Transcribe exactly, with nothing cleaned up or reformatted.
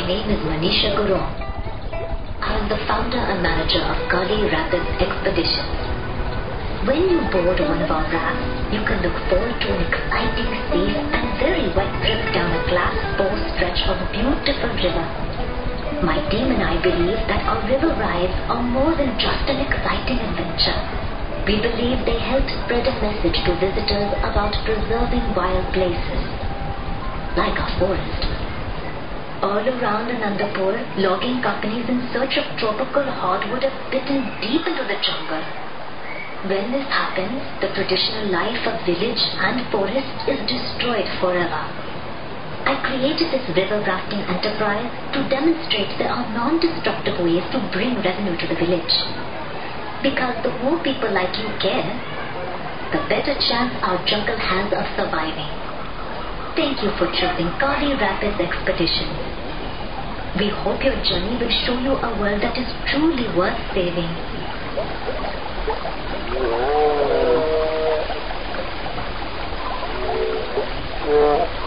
name is Manisha Gurung. I am the founder and manager of Kali Rapids Expeditions. When you board one of our rafts, you can look forward to an exciting, safe and very wet trip down a class four stretch of a beautiful river. My team and I believe that our river rides are more than just an exciting adventure. We believe they help spread a message to visitors about preserving wild places, like our forest. All around Anandapur, logging companies in search of tropical hardwood have bitten deep into the jungle. When this happens, the traditional life of village and forest is destroyed forever. I created this river rafting enterprise to demonstrate there are non-destructive ways to bring revenue to the village. Because the more people like you care, the better chance our jungle has of surviving. Thank you for choosing Kali Rapids Expeditions. We hope your journey will show you a world that is truly worth saving. Yeah.